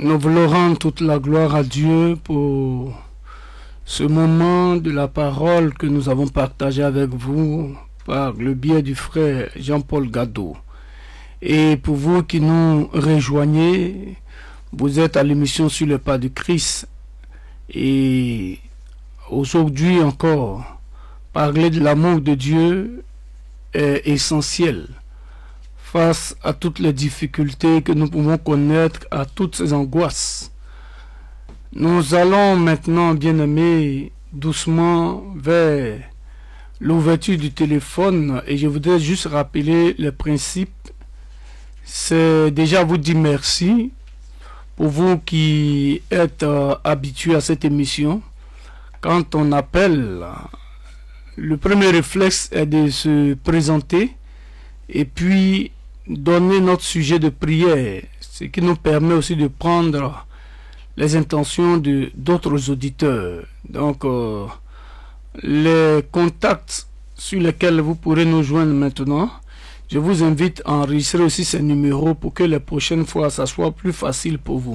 Nous voulons rendre toute la gloire à Dieu pour ce moment de la parole que nous avons partagé avec vous par le biais du frère Jean-Paul Gadot. Et pour vous qui nous rejoignez, vous êtes à l'émission Sur le pas du Christ. Et aujourd'hui encore, parler de l'amour de Dieu est essentiel face à toutes les difficultés que nous pouvons connaître, à toutes ces angoisses. Nous allons maintenant, bien-aimés, doucement vers l'ouverture du téléphone et je voudrais juste rappeler le principe. C'est déjà vous dire merci pour vous qui êtes habitués à cette émission. Quand on appelle, le premier réflexe est de se présenter et puis donner notre sujet de prière, ce qui nous permet aussi de prendre les intentions de d'autres auditeurs. Donc, les contacts sur lesquels vous pourrez nous joindre maintenant, je vous invite à enregistrer aussi ces numéros pour que les prochaines fois, ça soit plus facile pour vous.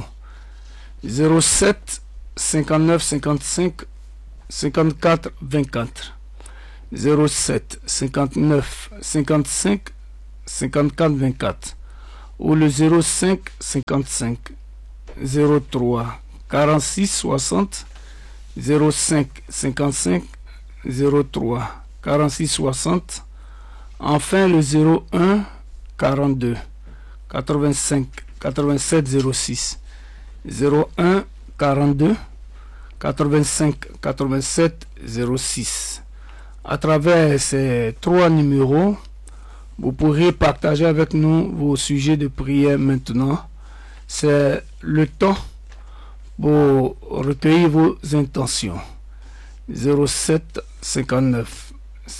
07 59 55 54 24. 07 59 55 54 24 ou le 05 55 03 46 60 05 55 03 46 60, enfin le 01 42 85 87 06 01 42 85 87 06. À travers ces trois numéros, vous pourrez partager avec nous vos sujets de prière maintenant. C'est le temps pour recueillir vos intentions. 07 59.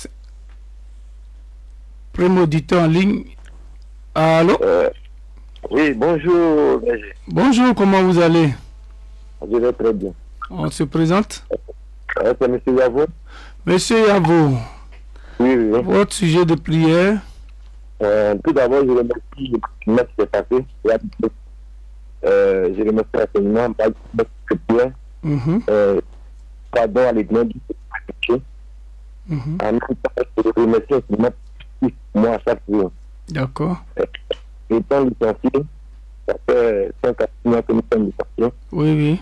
Premier auditeur en ligne. Allô? Oui, bonjour. Bonjour, comment vous allez? Je vais très bien. On se présente? C'est M. Yavo. Monsieur Yavo, Oui. votre sujet de prière? Tout d'abord, je remercie le maître qui est passé. Je remercie l'enseignement par le prière. Pardon à l'église du péché. En même temps, je remercie l'enseignement pour moi à chaque jour. D'accord. Étant licencié, ça fait 5 à 6 mois que nous sommes licenciés. Oui.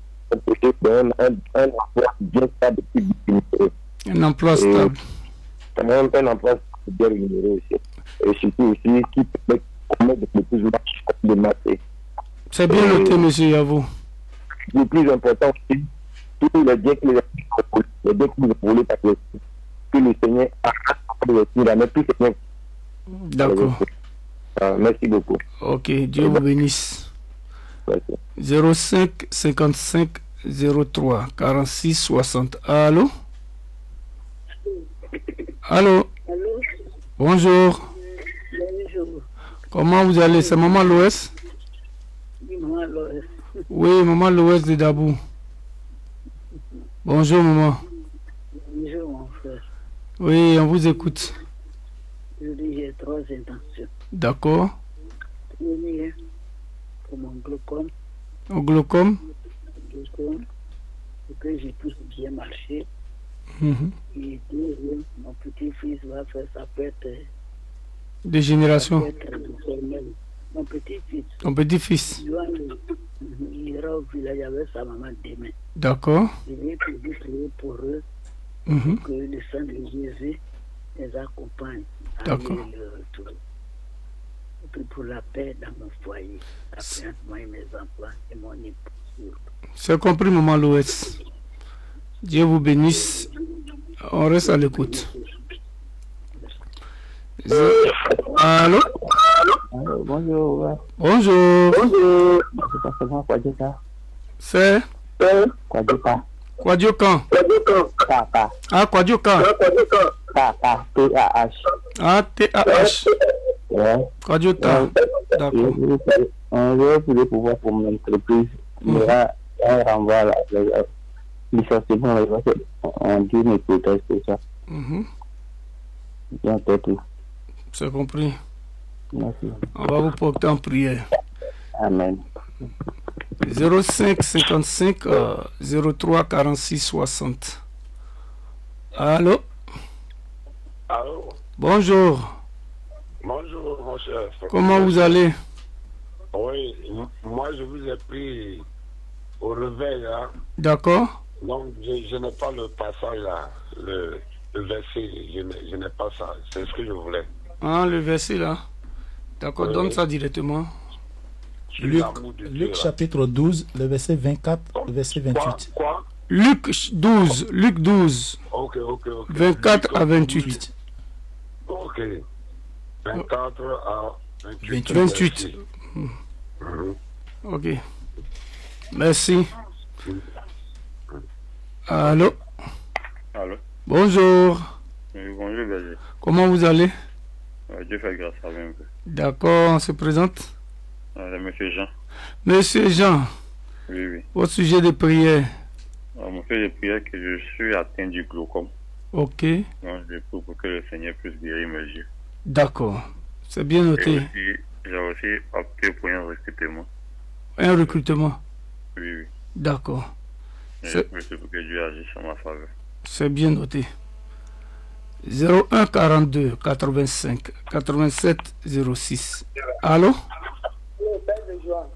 Un emploi bien stable depuis 10 Un emploi stable. Quand même un emploi bien rémunéré aussi. Et surtout aussi qui permet de plus de mater. C'est bien noté, monsieur Yavo. Le plus important aussi, tous les biens que nous volés par le que le Seigneur a mais tout c'est bien. D'accord. Merci beaucoup. Ok, Dieu vous bénisse. 05 55 03 46 60. Allô? Allô? Bonjour. Bonjour. Comment vous allez? C'est Maman Loès? Oui, Maman Loès. Oui, Maman Loès de Dabou. Bonjour, maman. Bonjour, mon frère. Oui, on vous écoute. Je dis, j'ai 3 intentions. D'accord. Première, pour mon glaucome. Au glaucome? Pour que je puisse bien marcher. Et deuxième, mon petit-fils va faire sa fête. De génération. Mon petit-fils. Ton petit-fils. Il ira au village avec sa maman demain. D'accord. Je vais prier pour eux. Que le sang de Jésus les accompagne. D'accord. Et puis pour la paix dans mon foyer. Après moi et mes enfants et mon épouse. C'est compris, maman Loès. Dieu vous bénisse. On reste à l'écoute. Allô? Bonjour. Bonjour. C'est pas seulement Kwadjoka. C'est Kwadjoka. Kwadjokan. Kaka. Ah, Kwadjokan. Kaka. T-A-H. Ah, T-A-H. Ouais. Kwadjokan. D'accord. Je vais prier pour voir pour mon entreprise. Il y aura un renvoi là. Licenciement là. On dit mes protège pour ça. Bien tout. C'est compris. Merci. On va vous porter en prière. Amen. 05 55 03 46 60. Allô? Allô? Bonjour. Bonjour, mon chef. Comment vous allez? Oui, moi je vous ai pris au réveil, hein. D'accord. Donc je n'ai pas le passage là, le verset, je n'ai pas ça. C'est ce que je voulais. Ah, le verset là. D'accord, Oui. donne ça directement. Sur Luc, l'amour de Dieu, Luc là. chapitre 12, le verset 24, le verset 28. Quoi? Luc 12, Ok. 24 à 28. Ok. 24 à 28. 28. Mhm. Ok. Merci. Allô? Allô? Bonjour. Oui, bonjour, Berger. Comment vous allez? Dieu fait grâce à vous un peu. D'accord, on se présente. Monsieur Jean. Monsieur Jean, Oui. au sujet de prière. Mon frère de prière que je suis atteint du glaucome. Ok. Donc, je prie pour que le Seigneur puisse guérir mes yeux. D'accord. C'est bien Et noté. aussi, j'ai aussi opté pour un recrutement. Un recrutement. Oui. D'accord. Et je prie pour que Dieu agisse en ma faveur. C'est bien noté. 01 42 85 87 06. Allô?